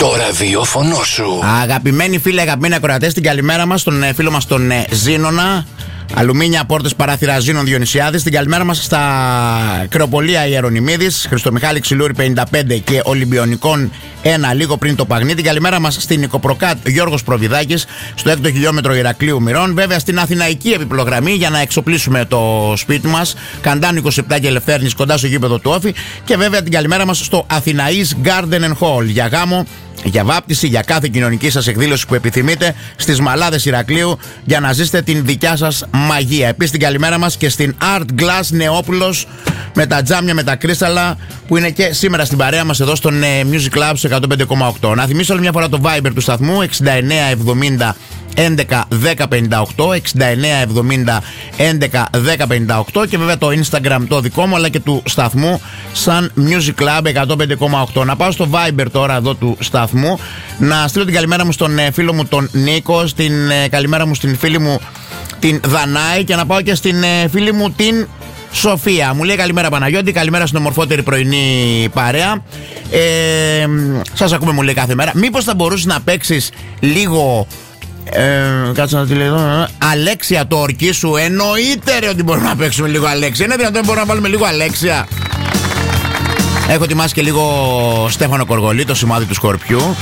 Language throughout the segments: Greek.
Το ραδιόφωνο σου. Αγαπημένοι φίλοι, αγαπημένοι ακροατές, την καλημέρα μας στον φίλο μας τον Ζήνονα. Αλουμίνια, πόρτες, παράθυρα, Ζήνων Διονυσιάδης. Την καλημέρα μας στα Κρεοπολία Ιερονιμίδης, Χριστομιχάλη Ξυλούρη 55 και Ολυμπιονικών 1 λίγο πριν το Παγνί. Την καλημέρα μας στην Νικοπροκάτ Γιώργος Προβιδάκης, στο 6ο χιλιόμετρο Ηρακλείου Μυρών. Βέβαια στην Αθηναϊκή επιπλογραμμή για να εξοπλίσουμε το σπίτι μας. Καντάνου 27 και Ελευθέρνης κοντά στο γήπεδο του Όφη. Και βέβαια την καλημέρα μας στο Αθηναής Garden and Hall για γάμο, για βάπτιση, για κάθε κοινωνική σας εκδήλωση που επιθυμείτε στις Μαλάδες Ηρακλείου για να ζήσετε την δικιά σας μαγεία. Επίσης την καλημέρα μας και στην Art Glass Νεόπουλος με τα τζάμια, με τα κρίσταλα που είναι και σήμερα στην παρέα μας εδώ στον Music Club 105,8. Να θυμίσω άλλη μια φορά το Viber του σταθμού 6970 11 10 58, 69 70 11 10 58 και βέβαια το Instagram το δικό μου αλλά και του σταθμού σαν Music Club 105,8. Να πάω στο Viber τώρα εδώ του σταθμού να στείλω την καλημέρα μου στον φίλο μου τον Νίκο, στην καλημέρα μου στην φίλη μου την Δανάη και να πάω και στην φίλη μου την Σοφία. Μου λέει καλημέρα Παναγιώτη, καλημέρα στην ομορφότερη πρωινή παρέα. Σας ακούμε, μου λέει κάθε μέρα. Μήπως θα μπορούσες να παίξεις λίγο κάτσε να τη λέω εδώ. Αλέξια, το ορκί σου. Εννοείται ρε ότι μπορούμε να παίξουμε λίγο Αλέξια. Είναι δυνατόν μπορούμε να βάλουμε λίγο Αλέξια? Έχω ετοιμάσει και λίγο Στέφανο Κοργολί, το σημάδι του Σκορπιού.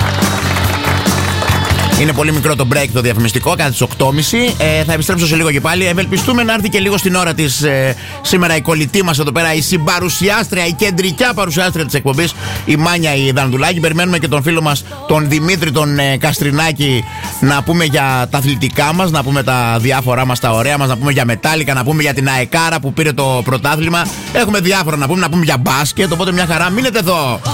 Είναι πολύ μικρό το break το διαφημιστικό, κάτι στις 8.30. Θα επιστρέψω σε λίγο και πάλι. Ευελπιστούμε να έρθει και λίγο στην ώρα της σήμερα η κολλητή μας εδώ πέρα, η συμπαρουσιάστρια, η κεντρικιά παρουσιάστρια της εκπομπής, η Μάνια η Δανδουλάκη. Περιμένουμε και τον φίλο μας τον Δημήτρη τον Καστρινάκη να πούμε για τα αθλητικά μας, να πούμε τα διάφορά μας, τα ωραία μας, να πούμε για μετάλλικα, να πούμε για την ΑΕΚΑΡΑ που πήρε το πρωτάθλημα. Έχουμε διάφορα να πούμε για μπάσκετ, οπότε μια χαρά. Μείνετε εδώ.